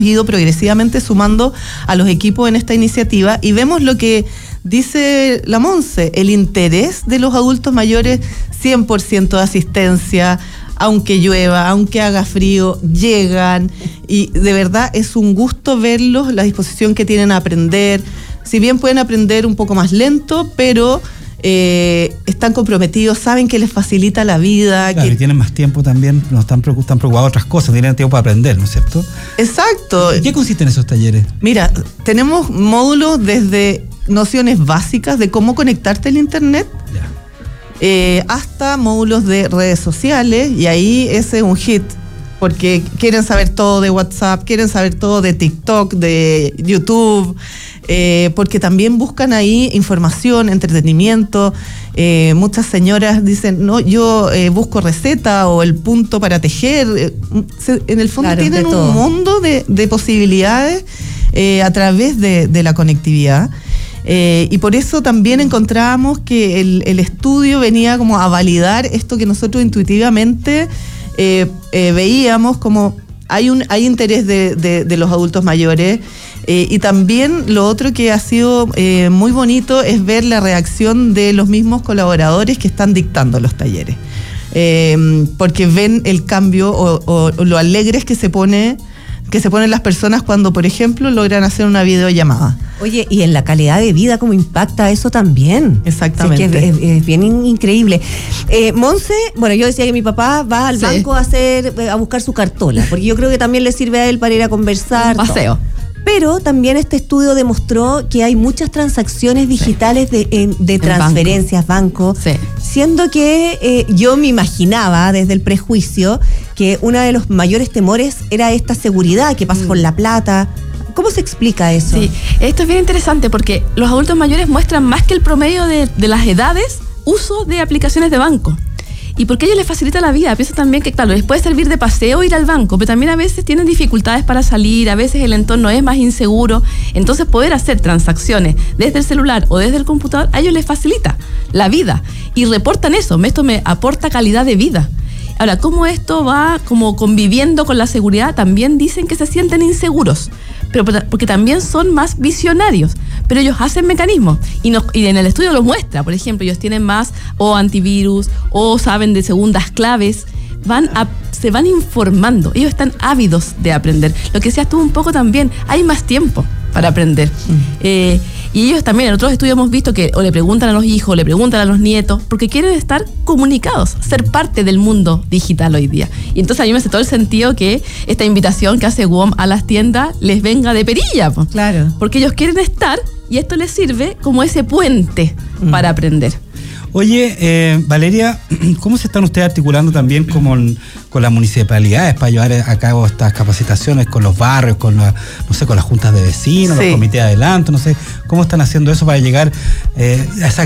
ido progresivamente sumando a los equipos en esta iniciativa y vemos lo que dice la Monse, el interés de los adultos mayores, 100% de asistencia, aunque llueva, aunque haga frío, llegan y de verdad es un gusto verlos, la disposición que tienen a aprender, si bien pueden aprender un poco más lento, pero están comprometidos, saben que les facilita la vida. Claro, que y tienen más tiempo también, no están preocupados de otras cosas, tienen tiempo para aprender, ¿no es cierto? Exacto. ¿En qué consisten esos talleres? Mira, tenemos módulos desde nociones básicas de cómo conectarte al internet, hasta módulos de redes sociales, y ahí ese es un hit, porque quieren saber todo de WhatsApp, quieren saber todo de TikTok, de YouTube, porque también buscan ahí información, entretenimiento. Muchas señoras dicen, no, yo busco receta o el punto para tejer. En el fondo claro, tienen un mundo de posibilidades a través de la conectividad. Y por eso también encontrábamos que el estudio venía como a validar esto que nosotros intuitivamente veíamos como hay interés de los adultos mayores, y también lo otro que ha sido muy bonito es ver la reacción de los mismos colaboradores que están dictando los talleres, porque ven el cambio o lo alegres que se ponen las personas cuando, por ejemplo, logran hacer una videollamada. Oye, y en la calidad de vida, ¿cómo impacta eso también? Exactamente. O sea, es bien increíble. Monse, bueno, yo decía que mi papá va al banco a buscar su cartola, porque yo creo que también le sirve a él para ir a conversar. Un paseo. Pero también este estudio demostró que hay muchas transacciones digitales de transferencias, banco, siendo que yo me imaginaba desde el prejuicio que uno de los mayores temores era esta seguridad, que pasa con la plata. ¿Cómo se explica eso? Sí, esto es bien interesante porque los adultos mayores muestran más que el promedio de las edades uso de aplicaciones de banco. Y porque a ellos les facilita la vida. Pienso también que, claro, les puede servir de paseo ir al banco, pero también a veces tienen dificultades para salir, a veces el entorno es más inseguro. Entonces poder hacer transacciones desde el celular o desde el computador, a ellos les facilita la vida. Y reportan eso, esto me aporta calidad de vida. Ahora, ¿cómo esto va como conviviendo con la seguridad? También dicen que se sienten inseguros, pero porque también son más visionarios, pero ellos hacen mecanismos y en el estudio lo muestra. Por ejemplo, ellos tienen más o antivirus o saben de segundas claves, se van informando, ellos están ávidos de aprender. Lo que decías tú un poco también, hay más tiempo para aprender. Y ellos también, en otros estudios hemos visto que o le preguntan a los hijos, o le preguntan a los nietos, porque quieren estar comunicados, ser parte del mundo digital hoy día. Y entonces a mí me hace todo el sentido que esta invitación que hace WOM a las tiendas les venga de perilla. Claro. Porque ellos quieren estar y esto les sirve como ese puente para aprender. Oye, Valeria, ¿cómo se están ustedes articulando también con las municipalidades para llevar a cabo estas capacitaciones con los barrios, con las juntas de vecinos, los comités de adelanto, no sé, cómo están haciendo eso para llegar a esa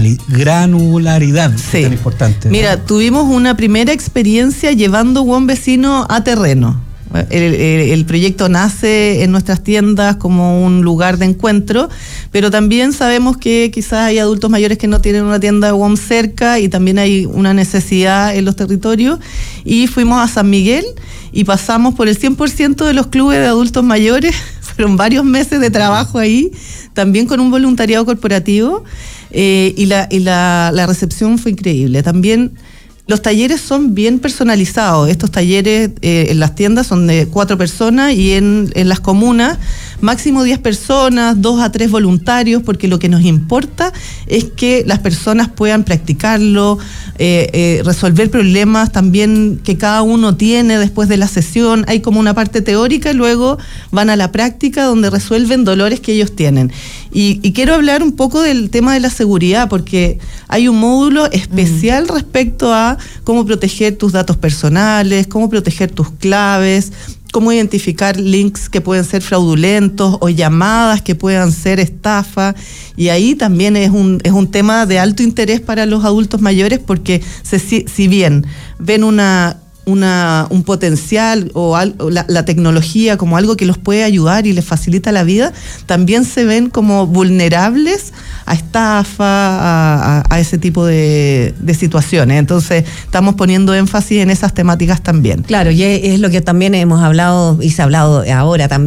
granularidad tan importante? Mira, tuvimos una primera experiencia llevando WOM Vecino a terreno. El proyecto nace en nuestras tiendas como un lugar de encuentro, pero también sabemos que quizás hay adultos mayores que no tienen una tienda de WOM cerca y también hay una necesidad en los territorios, y fuimos a San Miguel y pasamos por el 100% de los clubes de adultos mayores. Fueron varios meses de trabajo ahí, también con un voluntariado corporativo, y la recepción fue increíble. También los talleres son bien personalizados. Estos talleres en las tiendas son de 4 personas y en las comunas máximo 10 personas, 2 a 3 voluntarios, porque lo que nos importa es que las personas puedan practicarlo, resolver problemas también que cada uno tiene después de la sesión. Hay como una parte teórica y luego van a la práctica donde resuelven dolores que ellos tienen. Y quiero hablar un poco del tema de la seguridad, porque hay un módulo especial respecto a cómo proteger tus datos personales, cómo proteger tus claves, cómo identificar links que pueden ser fraudulentos o llamadas que puedan ser estafa. Y ahí también es un tema de alto interés para los adultos mayores, porque si bien ven una un potencial o la tecnología como algo que los puede ayudar y les facilita la vida, también se ven como vulnerables a estafa, a ese tipo de situaciones. Entonces, estamos poniendo énfasis en esas temáticas también. Claro, y es lo que también hemos hablado y se ha hablado ahora también.